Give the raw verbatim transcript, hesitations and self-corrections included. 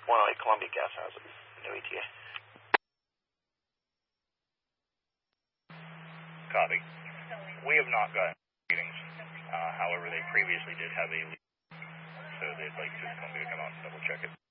one oh eight Columbia Gas has it. No E T A. Copy. We have not gotten meetings. Uh, however, they previously did have a leak, so they'd like to Columbia come out and double check it.